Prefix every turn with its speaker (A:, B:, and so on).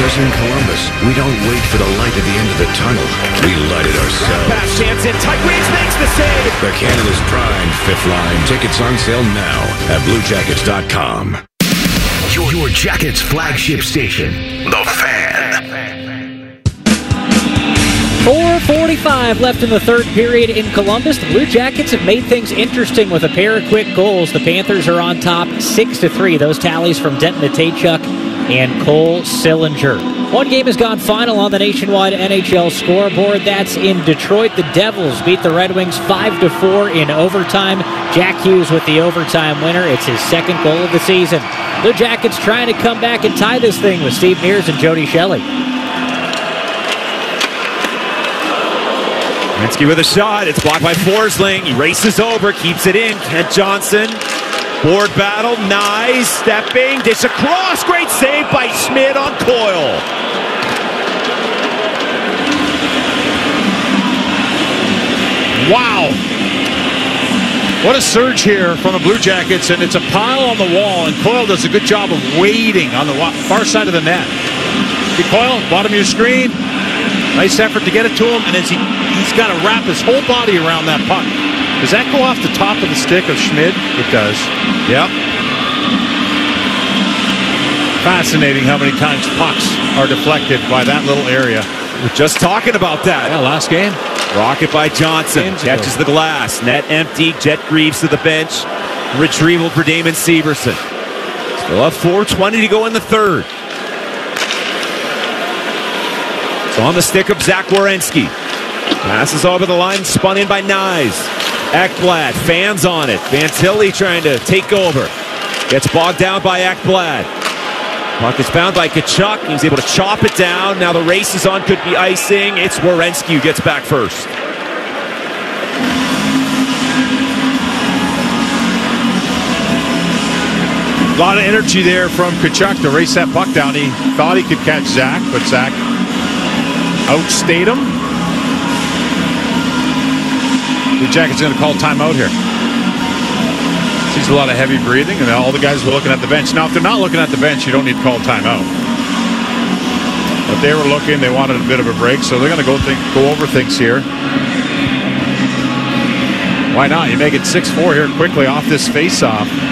A: does it in Columbus. We don't wait for the light at the end of the tunnel. We light it ourselves.
B: Pass chance in. Tigreaves makes the save.
A: The Canada's prime fifth line. Tickets on sale now at BlueJackets.com.
C: Your Jackets flagship station, The Fan.
D: 4:45 left in the third period in Columbus. The Blue Jackets have made things interesting with a pair of quick goals. The Panthers are on top 6-3. Those tallies from Denton Mateychuk and Cole Sillinger. One game has gone final on the nationwide NHL scoreboard. That's in Detroit. The Devils beat the Red Wings 5-4 in overtime. Jack Hughes with the overtime winner. It's his second goal of the season. Blue Jackets trying to come back and tie this thing with Steve Mears and Jody Shelley.
B: Werenski with a shot. It's blocked by Forsling. He races over, keeps it in. Kent Johnson. Board battle. Nice. Stepping. Dish across. Great save by Schmidt on Coyle.
E: Wow. What a surge here from the Blue Jackets, and it's a pile on the wall, and Coyle does a good job of waiting on the far side of the net. See Coyle, bottom of your screen. Nice effort to get it to him, and as he's got to wrap his whole body around that puck. Does that go off the top of the stick of Schmidt? It does. Yep. Fascinating how many times pucks are deflected by that little area.
B: We're just talking about that.
E: Yeah, last game.
B: Rocket by Johnson. Catches the glass. Net empty. Jet Greaves to the bench. Retrieval for Damon Severson. Still have 4:20 to go in the third. It's on the stick of Zach Werenski. Passes over the line. Spun in by Nyes. Ekblad. Fans on it. Fantilli trying to take over. Gets bogged down by Ekblad. Puck is found by Tkachuk. He's able to chop it down. Now the race is on. Could be icing. It's Werenski who gets back first.
E: A lot of energy there from Tkachuk to race that puck down. He thought he could catch Zach, but Zach outstayed him. The Jackets going to call timeout here. Sees a lot of heavy breathing, and all the guys were looking at the bench. Now, if they're not looking at the bench, you don't need to call timeout. But they were looking, they wanted a bit of a break, so they're going to go over things here. Why not? You make it 6-4 here quickly off this face-off.